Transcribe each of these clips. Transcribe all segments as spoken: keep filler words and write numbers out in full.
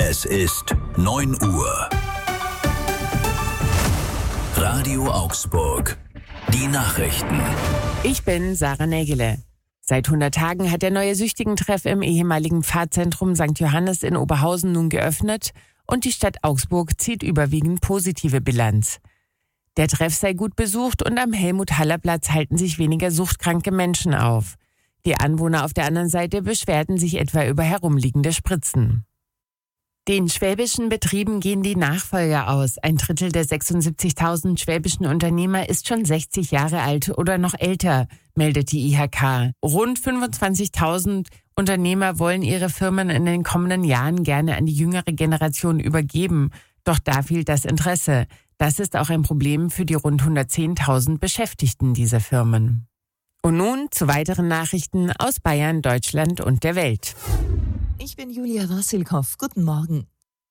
Es ist neun Uhr. Radio Augsburg. Die Nachrichten. Ich bin Sarah Nägele. Seit hundert Tagen hat der neue Süchtigentreff im ehemaligen Pfarrzentrum Sankt Johannes in Oberhausen nun geöffnet und die Stadt Augsburg zieht überwiegend positive Bilanz. Der Treff sei gut besucht und am Helmut-Haller-Platz halten sich weniger suchtkranke Menschen auf. Die Anwohner auf der anderen Seite beschwerten sich etwa über herumliegende Spritzen. Den schwäbischen Betrieben gehen die Nachfolger aus. Ein Drittel der sechsundsiebzigtausend schwäbischen Unternehmer ist schon sechzig Jahre alt oder noch älter, meldet die I H K. Rund fünfundzwanzigtausend Unternehmer wollen ihre Firmen in den kommenden Jahren gerne an die jüngere Generation übergeben. Doch da fehlt das Interesse. Das ist auch ein Problem für die rund hundertzehntausend Beschäftigten dieser Firmen. Und nun zu weiteren Nachrichten aus Bayern, Deutschland und der Welt. Ich bin Julia Wassilkow. Guten Morgen.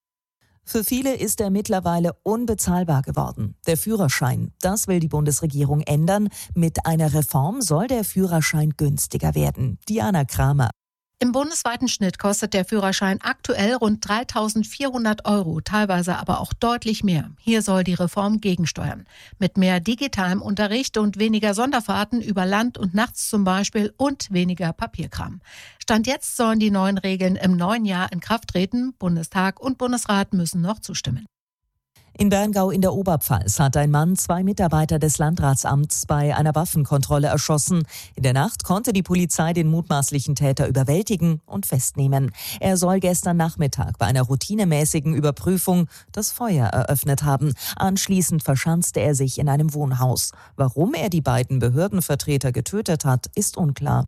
Für viele ist er mittlerweile unbezahlbar geworden. Der Führerschein, das will die Bundesregierung ändern. Mit einer Reform soll der Führerschein günstiger werden. Diana Kramer. Im bundesweiten Schnitt kostet der Führerschein aktuell rund dreitausendvierhundert Euro, teilweise aber auch deutlich mehr. Hier soll die Reform gegensteuern. Mit mehr digitalem Unterricht und weniger Sonderfahrten über Land und nachts zum Beispiel und weniger Papierkram. Stand jetzt sollen die neuen Regeln im neuen Jahr in Kraft treten. Bundestag und Bundesrat müssen noch zustimmen. In Berngau in der Oberpfalz hat ein Mann zwei Mitarbeiter des Landratsamts bei einer Waffenkontrolle erschossen. In der Nacht konnte die Polizei den mutmaßlichen Täter überwältigen und festnehmen. Er soll gestern Nachmittag bei einer routinemäßigen Überprüfung das Feuer eröffnet haben. Anschließend verschanzte er sich in einem Wohnhaus. Warum er die beiden Behördenvertreter getötet hat, ist unklar.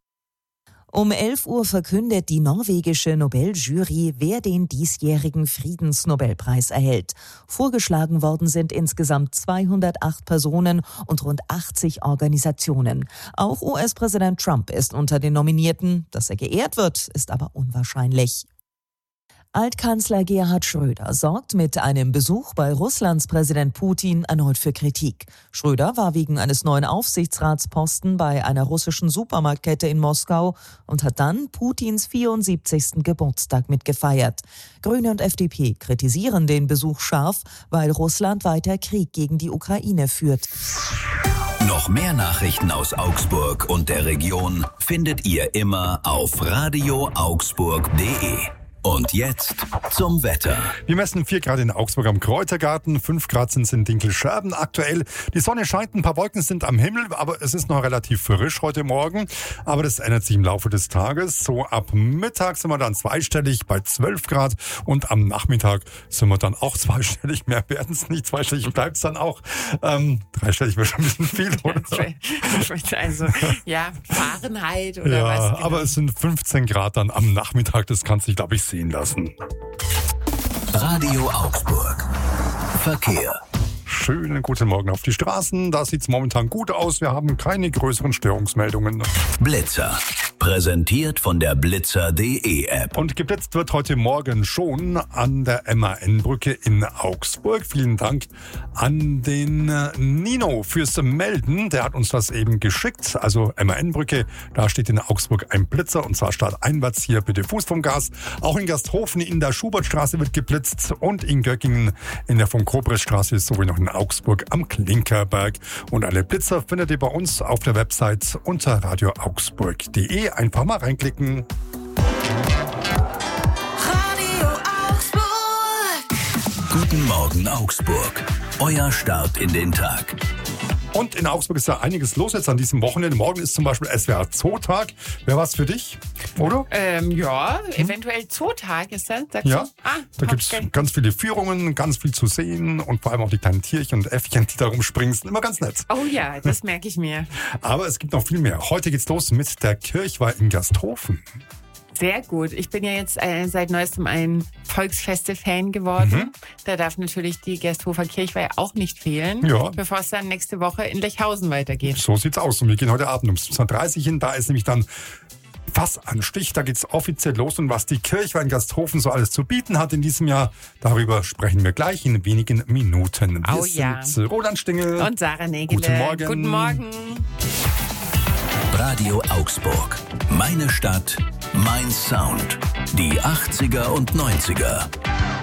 Um elf Uhr verkündet die norwegische Nobeljury, wer den diesjährigen Friedensnobelpreis erhält. Vorgeschlagen worden sind insgesamt zweihundertacht Personen und rund achtzig Organisationen. Auch U S-Präsident Trump ist unter den Nominierten. Dass er geehrt wird, ist aber unwahrscheinlich. Altkanzler Gerhard Schröder sorgt mit einem Besuch bei Russlands Präsident Putin erneut für Kritik. Schröder war wegen eines neuen Aufsichtsratsposten bei einer russischen Supermarktkette in Moskau und hat dann Putins vierundsiebzigsten Geburtstag mitgefeiert. Grüne und F D P kritisieren den Besuch scharf, weil Russland weiter Krieg gegen die Ukraine führt. Noch mehr Nachrichten aus Augsburg und der Region findet ihr immer auf radio augsburg punkt de. Und jetzt zum Wetter. Wir messen vier Grad in Augsburg am Kräutergarten, fünf Grad sind es in Dinkelscherben aktuell. Die Sonne scheint, ein paar Wolken sind am Himmel, aber es ist noch relativ frisch heute Morgen. Aber das ändert sich im Laufe des Tages. So ab Mittag sind wir dann zweistellig bei zwölf Grad und am Nachmittag sind wir dann auch zweistellig. Mehr werden es nicht, zweistellig bleibt es dann auch. Ähm, dreistellig wäre schon ein bisschen viel, oder? Also, ja, Fahrenheit oder ja, was? Genau. Aber es sind fünfzehn Grad dann am Nachmittag, das kann sich, glaube ich, sehen lassen. Radio Augsburg. Verkehr. Schönen guten Morgen auf die Straßen. Da sieht es momentan gut aus. Wir haben keine größeren Störungsmeldungen. Blitzer. Präsentiert von der Blitzer punkt de App. Und geblitzt wird heute Morgen schon an der M A N-Brücke in Augsburg. Vielen Dank an den Nino fürs Melden. Der hat uns das eben geschickt. Also M A N-Brücke, da steht in Augsburg ein Blitzer und zwar starteinwärts hier bitte Fuß vom Gas. Auch in Gasthofen in der Schubertstraße wird geblitzt und in Göckingen in der von Kobresstraße sowie noch in Augsburg am Klinkerberg. Und alle Blitzer findet ihr bei uns auf der Website unter radio augsburg punkt de. Einfach mal reinklicken. Radio Augsburg. Guten Morgen Augsburg. Euer Start in den Tag. Und in Augsburg ist ja einiges los jetzt an diesem Wochenende. Morgen ist zum Beispiel S W R Zootag. Wäre was für dich, oder? Ähm, ja, eventuell Zootag ist das, sagst Ja, du? Ah, da gibt es okay. ganz viele Führungen, ganz viel zu sehen und vor allem auch die kleinen Tierchen und Äffchen, die da rumspringen, sind immer ganz nett. Oh ja, das merke ich mir. Aber es gibt noch viel mehr. Heute geht's los mit der Kirchweih in Gasthofen. Sehr gut. Ich bin ja jetzt äh, seit neuestem ein Volksfeste-Fan geworden. Mhm. Da darf natürlich die Gersthofer Kirchweih auch nicht fehlen, ja. bevor es dann nächste Woche in Lechhausen weitergeht. So sieht's aus. Und wir gehen heute Abend um siebzehn Uhr dreißig hin. Da ist nämlich dann Fassanstich. Da geht's offiziell los. Und was die Kirchweih in Gasthofen so alles zu bieten hat in diesem Jahr, darüber sprechen wir gleich in wenigen Minuten. Wir oh ja. sind Roland Stingel und Sarah Nägele. Guten Morgen. Guten Morgen. Radio Augsburg. Meine Stadt, mein Sound. Die achtziger und neunziger.